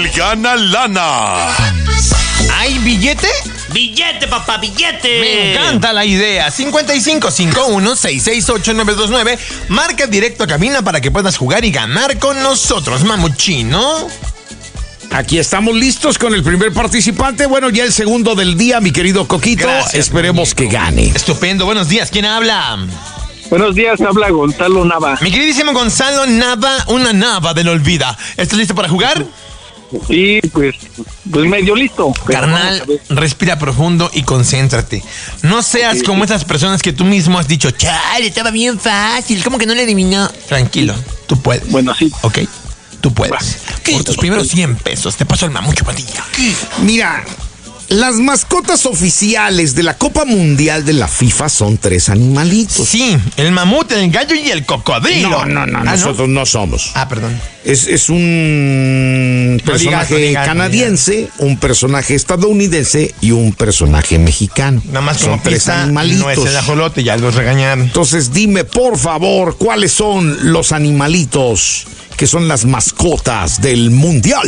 gana lana. ¿Hay billete? ¡Billete, papá, billete! Me encanta la idea. 5551-668-929. Marca directo a cabina para que puedas jugar y ganar con nosotros, mamuchino. Aquí estamos listos con el primer participante. Bueno, ya el segundo del día, mi querido Coquito. Gracias, esperemos muñeco. que gane. Estupendo. Buenos días. ¿Quién habla? Buenos días, habla Gonzalo Nava. Mi queridísimo Gonzalo Nava, una Nava del Olvida. ¿Estás listo para jugar? Sí, pues medio listo. Carnal, respira profundo y concéntrate. No seas como esas personas que tú mismo has dicho, chale, estaba bien fácil, ¿cómo que no le adivinó? Tranquilo, tú puedes. Bueno, sí. Ok, tú puedes. Por tus primeros 100 pesos, te paso el mamucho patilla. Mira, las mascotas oficiales de la Copa Mundial de la FIFA son 3 animalitos. Sí, el mamut, el gallo y el cocodrilo. No, nosotros no somos. Ah, perdón. Es un personaje no digas. canadiense, un personaje estadounidense y un personaje mexicano. Nada más son como 3 pista, animalitos. no es el ajolote, ya los regañaron. Entonces dime, por favor, ¿cuáles son los animalitos que son las mascotas del Mundial?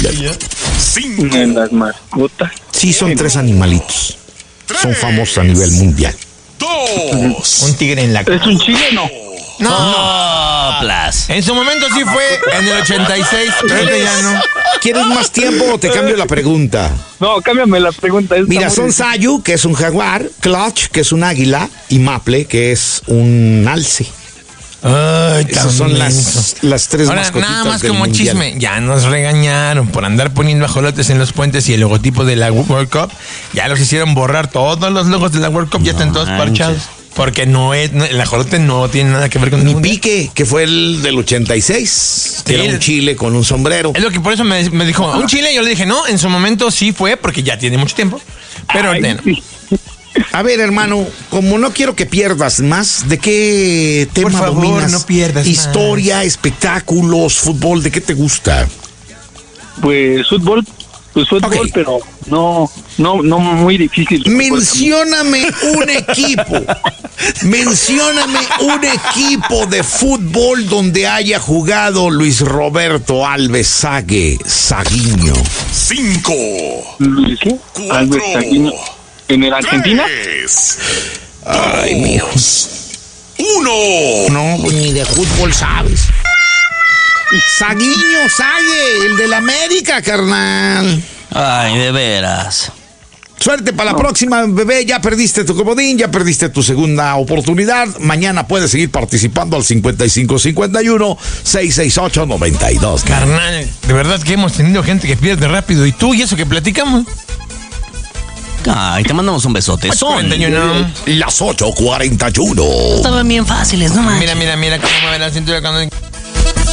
5, En las mascotas. Sí, son 3 animalitos. Son famosos a nivel mundial. 2, Un tigre en la... ¿Es un chileno? No, Plas. En su momento sí fue, en el 86, pero ya no. ¿Quieres más tiempo o te cambio la pregunta? No, cámbiame la pregunta. Mira, son Sayu, que es un jaguar, Clutch, que es un águila, y Maple, que es un alce. Ay, Esas son las 3 Ahora, mascotitas nada más del como mundial. chisme, ya nos regañaron por andar poniendo ajolotes en los puentes y el logotipo de la World Cup. Ya los hicieron borrar, todos los logos de la World Cup ya están todos parchados. Porque el ajolote no tiene nada que ver con el Ni mundial. Pique, que fue el del 86, que era un chile con un sombrero. Es lo que por eso me dijo, un chile, yo le dije, no, en su momento sí fue, porque ya tiene mucho tiempo. Pero bueno. A ver, hermano, como no quiero que pierdas más, ¿de qué tema Por favor, dominas? no pierdas Historia, espectáculos, fútbol, ¿de qué te gusta? Pues fútbol, Ok. pero no muy difícil. Mencióname un equipo. Mencióname un equipo de fútbol donde haya jugado Luis Roberto Alves Saguiño. 5, ¿Qué? Albert Saguiño. ¿En el Argentina? 3, Ay, mijo. 1. No, pues ni de fútbol sabes. Saguiño, Sague, el del América, carnal. Ay, de veras. Suerte para la próxima, bebé. Ya perdiste tu comodín, ya perdiste tu segunda oportunidad. Mañana puedes seguir participando al 5551-668-92. Carnal, de verdad que hemos tenido gente que pierde rápido. ¿Y tú y eso que platicamos? Ay, te mandamos un besote. Son. 41. Las 8:41. Estaban bien fáciles, no manches. Mira cómo mueve la cintura cuando...